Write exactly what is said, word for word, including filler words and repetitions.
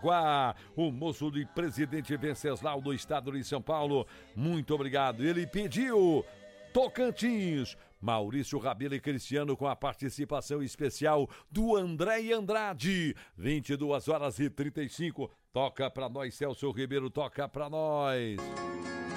Jericoacoara, o moço de Presidente Venceslau do estado de São Paulo, muito obrigado. Ele pediu Tocantins, Maurício Rabelo e Cristiano com a participação especial do André e Andrade, vinte e duas horas e trinta e cinco, toca pra nós, Celso Ribeiro, toca pra nós.